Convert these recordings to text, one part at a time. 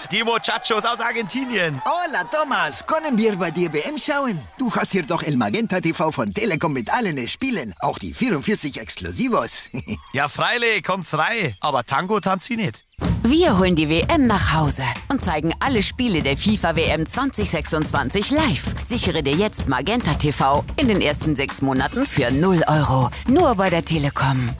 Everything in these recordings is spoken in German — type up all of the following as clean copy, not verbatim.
Die Muchachos aus Argentinien. Hola, Thomas. Können wir bei dir WM schauen? Du hast hier doch El Magenta TV von Telekom mit allen Spielen. Auch die 44 Exklusivos. Ja, freilich, kommt's rein. Aber Tango tanzt sie nicht. Wir holen die WM nach Hause und zeigen alle Spiele der FIFA-WM 2026 live. Sichere dir jetzt Magenta TV in den ersten 6 Monaten für 0 €. Nur bei der Telekom.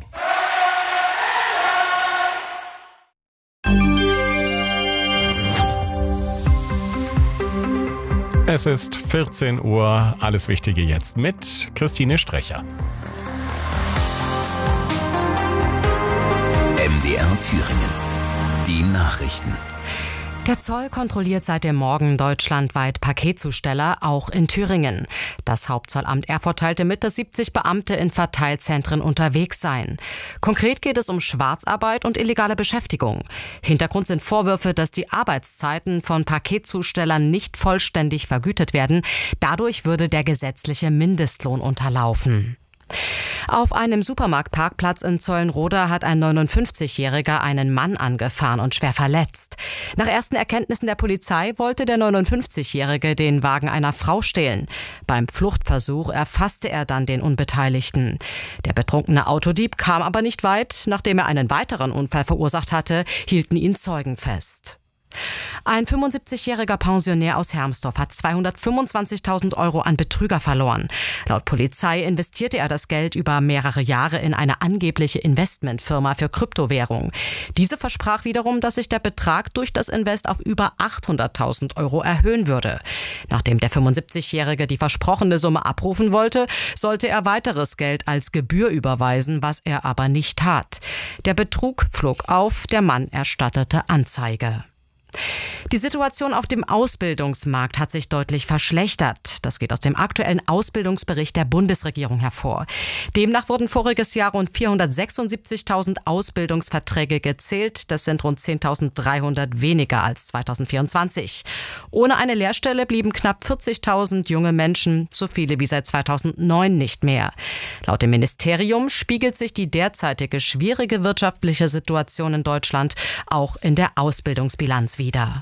Es ist 14 Uhr, alles Wichtige jetzt mit Christine Strecher. MDR Thüringen. Die Nachrichten. Der Zoll kontrolliert seit dem Morgen deutschlandweit Paketzusteller, auch in Thüringen. Das Hauptzollamt Erfurt teilte mit, dass 70 Beamte in Verteilzentren unterwegs seien. Konkret geht es um Schwarzarbeit und illegale Beschäftigung. Hintergrund sind Vorwürfe, dass die Arbeitszeiten von Paketzustellern nicht vollständig vergütet werden. Dadurch würde der gesetzliche Mindestlohn unterlaufen. Auf einem Supermarktparkplatz in Zeulenroda hat ein 59-Jähriger einen Mann angefahren und schwer verletzt. Nach ersten Erkenntnissen der Polizei wollte der 59-Jährige den Wagen einer Frau stehlen. Beim Fluchtversuch erfasste er dann den Unbeteiligten. Der betrunkene Autodieb kam aber nicht weit. Nachdem er einen weiteren Unfall verursacht hatte, hielten ihn Zeugen fest. Ein 75-jähriger Pensionär aus Hermsdorf hat 225.000 € an Betrüger verloren. Laut Polizei investierte er das Geld über mehrere Jahre in eine angebliche Investmentfirma für Kryptowährung. Diese versprach wiederum, dass sich der Betrag durch das Invest auf über 800.000 € erhöhen würde. Nachdem der 75-jährige die versprochene Summe abrufen wollte, sollte er weiteres Geld als Gebühr überweisen, was er aber nicht tat. Der Betrug flog auf, der Mann erstattete Anzeige. Die Situation auf dem Ausbildungsmarkt hat sich deutlich verschlechtert. Das geht aus dem aktuellen Ausbildungsbericht der Bundesregierung hervor. Demnach wurden voriges Jahr rund 476.000 Ausbildungsverträge gezählt. Das sind rund 10.300 weniger als 2024. Ohne eine Lehrstelle blieben knapp 40.000 junge Menschen, so viele wie seit 2009 nicht mehr. Laut dem Ministerium spiegelt sich die derzeitige schwierige wirtschaftliche Situation in Deutschland auch in der Ausbildungsbilanz wieder.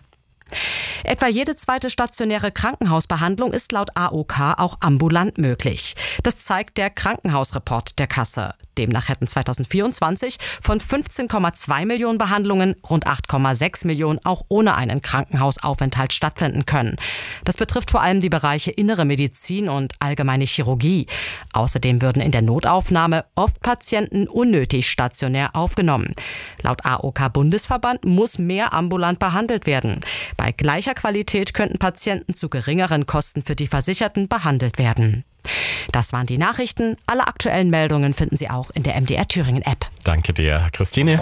Etwa jede zweite stationäre Krankenhausbehandlung ist laut AOK auch ambulant möglich. Das zeigt der Krankenhausreport der Kasse. Demnach hätten 2024 von 15,2 Millionen Behandlungen rund 8,6 Millionen auch ohne einen Krankenhausaufenthalt stattfinden können. Das betrifft vor allem die Bereiche Innere Medizin und Allgemeine Chirurgie. Außerdem würden in der Notaufnahme oft Patienten unnötig stationär aufgenommen. Laut AOK-Bundesverband muss mehr ambulant behandelt werden. Bei gleicher Qualität könnten Patienten zu geringeren Kosten für die Versicherten behandelt werden. Das waren die Nachrichten. Alle aktuellen Meldungen finden Sie auch in der MDR Thüringen App. Danke dir, Christine.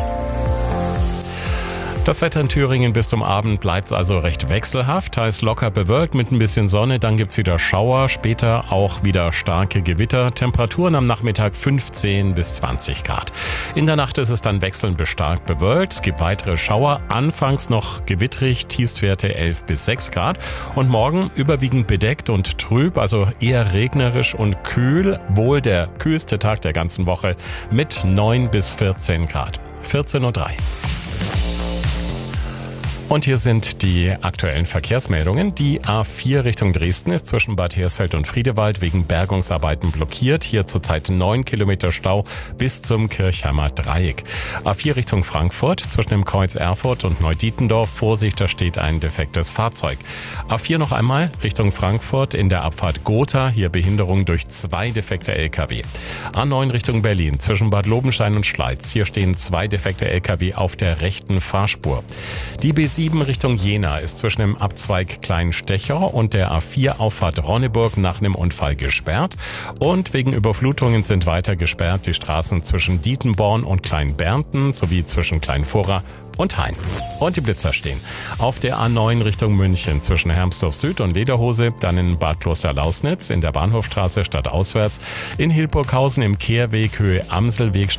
Das Wetter in Thüringen bis zum Abend bleibt also recht wechselhaft, heißt locker bewölkt mit ein bisschen Sonne, dann gibt's wieder Schauer, später auch wieder starke Gewitter, Temperaturen am Nachmittag 15 bis 20 Grad. In der Nacht ist es dann wechselnd bis stark bewölkt, es gibt weitere Schauer, anfangs noch gewittrig, Tiefstwerte 11 bis 6 Grad und morgen überwiegend bedeckt und trüb, also eher regnerisch und kühl, wohl der kühlste Tag der ganzen Woche mit 9 bis 14 Grad. 14:03 Uhr. Und hier sind die aktuellen Verkehrsmeldungen. Die A4 Richtung Dresden ist zwischen Bad Hersfeld und Friedewald wegen Bergungsarbeiten blockiert. Hier zurzeit 9 Kilometer Stau bis zum Kirchheimer Dreieck. A4 Richtung Frankfurt zwischen dem Kreuz Erfurt und Neudietendorf. Vorsicht, da steht ein defektes Fahrzeug. A4 noch einmal Richtung Frankfurt in der Abfahrt Gotha. Hier Behinderung durch 2 defekte LKW. A9 Richtung Berlin zwischen Bad Lobenstein und Schleiz. Hier stehen 2 defekte LKW auf der rechten Fahrspur. Die B7 Richtung Jena ist zwischen dem Abzweig Kleinstechau und der A4 Auffahrt Ronneburg nach einem Unfall gesperrt. Und wegen Überflutungen sind weiter gesperrt die Straßen zwischen Dietenborn und Kleinbernten sowie zwischen Kleinfurra und Hain. Und die Blitzer stehen auf der A9 Richtung München zwischen Hermsdorf Süd und Lederhose, dann in Bad Kloster-Lausnitz, in der Bahnhofstraße stadtauswärts, in Hildburghausen im Kehrweg Höhe Amselweg